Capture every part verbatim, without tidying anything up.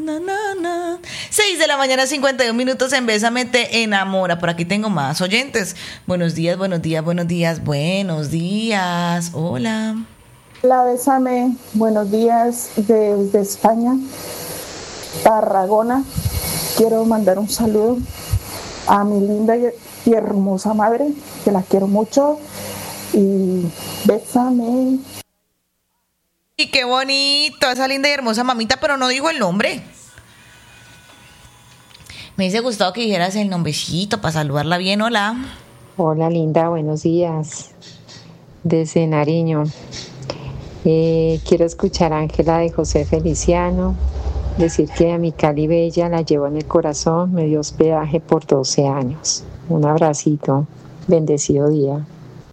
Na, na, na. seis de la mañana, cincuenta y un minutos en Bésame te enamora. Por aquí tengo más oyentes. Buenos días, buenos días, buenos días, buenos días. Hola. Hola, Bésame. Buenos días desde España, Tarragona. Quiero mandar un saludo a mi linda y hermosa madre, que la quiero mucho. Y bésame. Y qué bonito, esa linda y hermosa mamita, pero no dijo el nombre. Me hubiese gustado que dijeras el nombrecito para saludarla bien. Hola. Hola, linda, buenos días. Desde Nariño. Eh, quiero escuchar a Ángela de José Feliciano. Decir que a mi Cali Bella la llevo en el corazón. Me dio hospedaje por doce años. Un abracito. Bendecido día.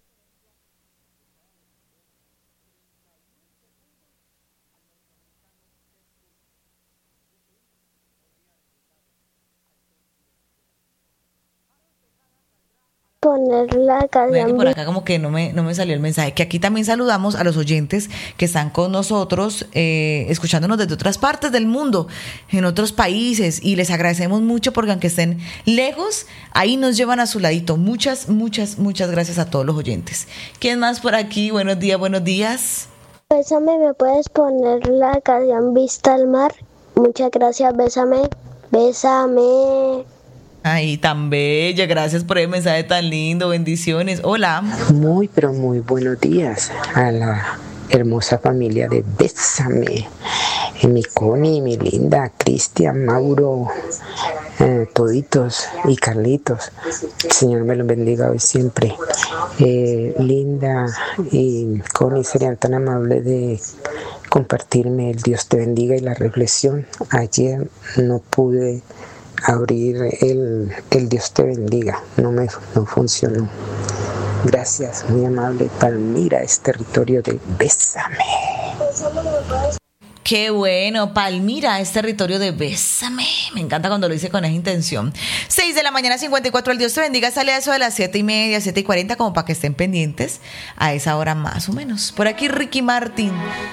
Poner la canción. Por acá como que no me, no me salió el mensaje, que aquí también saludamos a los oyentes que están con nosotros, eh, escuchándonos desde otras partes del mundo, en otros países, y les agradecemos mucho porque aunque estén lejos, ahí nos llevan a su ladito. Muchas, muchas, muchas gracias a todos los oyentes. ¿Quién más por aquí? Buenos días, buenos días. Bésame, ¿me puedes poner la canción Vista al Mar? Muchas gracias, bésame, bésame. Ay, tan bella, gracias por el mensaje tan lindo, bendiciones. Hola. Muy, pero muy buenos días a la hermosa familia de Bésame. Y mi Connie, mi linda, Cristian, Mauro, eh, toditos y Carlitos. El Señor me los bendiga hoy siempre. Eh, Linda y Connie serían tan amables de compartirme el Dios te bendiga y la reflexión. Ayer no pude abrir el, el Dios te bendiga, no me no funcionó. Gracias, muy amable. Palmira es territorio de Bésame. Qué bueno, Palmira es territorio de Bésame. Me encanta cuando lo hice con esa intención. seis de la mañana, cincuenta y cuatro. El Dios te bendiga sale a eso de las siete y media, siete y cuarenta, como para que estén pendientes a esa hora más o menos. Por aquí Ricky Martin.